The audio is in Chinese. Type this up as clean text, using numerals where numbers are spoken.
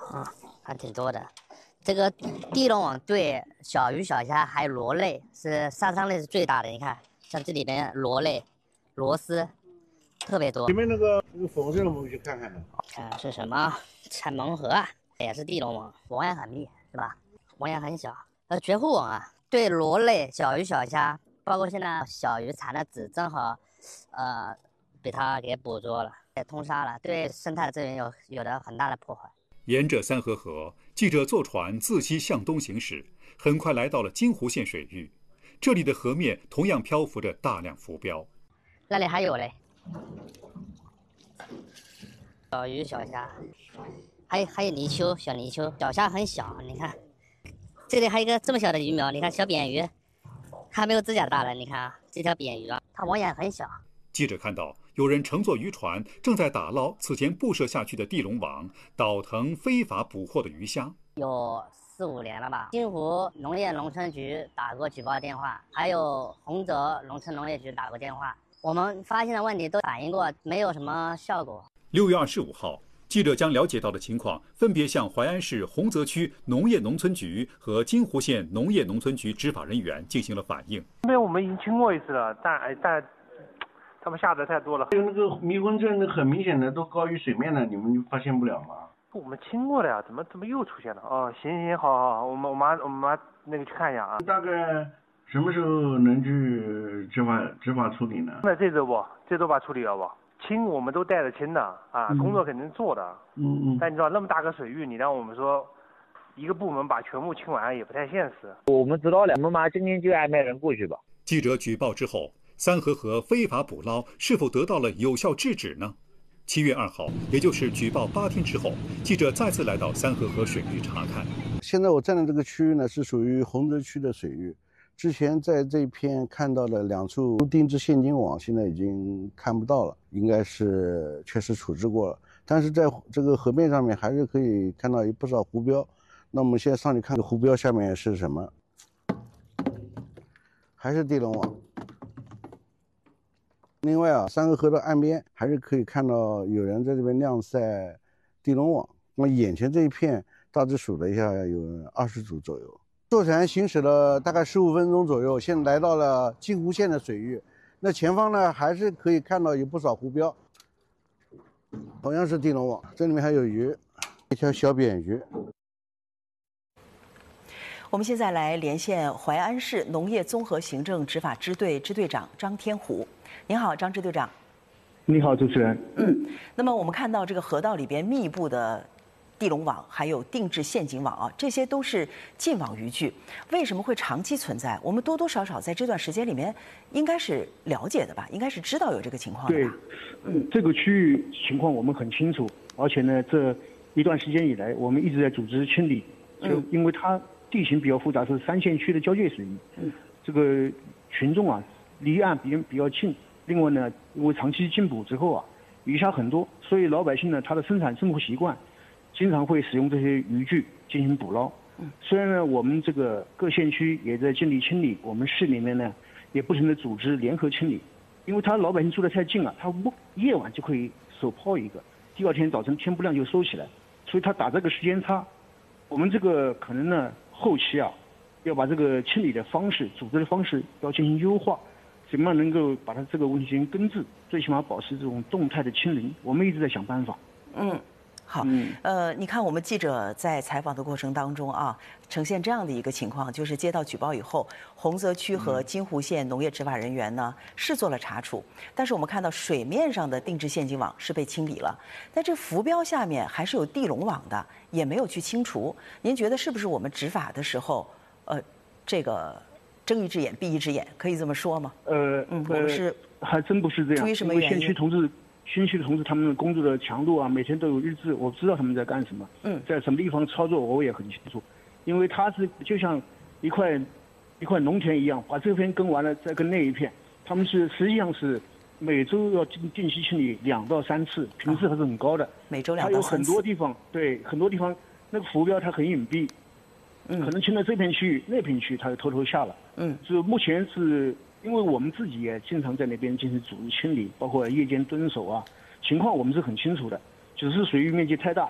啊，还挺多的。这个地龙网对小鱼小虾还有螺类是杀伤力是最大的。你看，像这里边螺类、螺丝特别多。 前面那个粉色我们去看看呢。 看是什么？产盲盒啊，也是地龙网，网眼很密，是吧？网眼很小。绝户网啊，对螺类、小鱼小虾，包括现在小鱼产的籽，正好，被它给捕捉了，也通杀了，对生态资源有着很大的破坏。 沿着三河河，记者坐船自西向东行驶，很快来到了金湖县水域。这里的河面同样漂浮着大量浮标。 那里还有嘞，小鱼小虾，还有泥鳅，小泥鳅，小虾很小，你看，这里还有一个这么小的鱼苗，你看小扁鱼，还没有指甲大了，你看啊，这条扁鱼啊，它网眼很小。 记者看到有人乘坐渔船正在打捞此前布设下去的地龙网，倒腾非法捕获的鱼虾。 有4、5年了吧。金湖农业农村局打过举报电话，还有洪泽农村农业局打过电话，我们发现的问题都反映过，没有什么效果。 6月25号，记者将了解到的情况分别向淮安市洪泽区农业农村局和金湖县农业农村局执法人员进行了反映。 这边我们已经清过一次了，但他们下的太多了。 还有那个迷魂阵，很明显的都高于水面的，你们就发现不了吗？ 我们清过了呀，怎么又出现了？哦，行，好，我们那个去看一下啊。 大概什么时候能去执法处理呢？ 那这周把处理了不？清我们都带着清的啊，工作肯定做的。但你知道那么大个水域，你让我们说一个部门把全部清完也不太现实。 我们知道了，我们马上今天就安排人过去吧。 记者举报之后，三河河非法捕捞是否得到了有效制止呢？7月2号，也就是举报8天之后，记者再次来到三河河水域查看。 现在我站的这个区域呢，是属于洪泽区的水域。之前在这片看到了2处定制现金网，现在已经看不到了，应该是确实处置过了。但是在这个河面上面还是可以看到有不少湖标。那我们现在上去看湖标下面是什么？还是地龙网。另外啊，三河河的岸边还是可以看到有人在这边晾晒地龙网。那么眼前这一片大致数了一下，有20组左右。坐船行驶了大概15分钟左右，现在来到了金湖县的水域。那前方呢，还是可以看到有不少湖标，同样是地龙网，这里面还有鱼，一条小扁鱼。 我们现在来连线淮安市农业综合行政执法支队支队长张天虎。您好，张支队长。 你好，主持人。 那么我们看到这个河道里边密布的地龙网，还有定制陷阱网啊，这些都是禁网渔具，为什么会长期存在？我们多多少少在这段时间里面应该是了解的吧，应该是知道有这个情况的吧？ 对，这个区域情况我们很清楚，而且呢，这一段时间以来，我们一直在组织清理，就因为它地形比较复杂，是3县区的交界水域，这个群众啊离岸比较近，另外呢，因为长期禁捕之后啊，鱼虾很多，所以老百姓呢他的生活习惯。经常会使用这些渔具进行捕捞。虽然呢，我们这个各县区也在尽力清理，我们市里面呢也不停的组织联合清理，因为他老百姓住得太近了，他夜晚就可以手抛一个，第2天早晨天不亮就收起来，所以他打这个时间差。我们这个可能呢后期啊，要把这个清理的方式、组织的方式要进行优化，怎么样能够把它这个问题进行根治，最起码保持这种动态的清零，我们一直在想办法。 好，你看我们记者在采访的过程当中啊，呈现这样的一个情况，就是接到举报以后，洪泽区和金湖县农业执法人员呢是做了查处，但是我们看到水面上的定制陷阱网是被清理了，但这浮标下面还是有地龙网的，也没有去清除。您觉得是不是我们执法的时候，这个睁一只眼闭一只眼，可以这么说吗？我们是还真不是这样， 出于什么原因？ 县区同志他们工作的强度啊，每天都有日志，我知道他们在干什么，在什么地方操作我也很清楚，因为它是就像一块农田一样，把这片耕完了再耕那一片，他们实际上是每周要定期清理2到3次，频次还是很高的。 每周2到3次。 它有很多地方，对，很多地方那个浮标它很隐蔽，可能清了这片区域，那片区域它就偷偷下了。所以目前是。因为我们自己也经常在那边进行组织清理，包括夜间蹲守啊，情况我们是很清楚的，只是水域面积太大。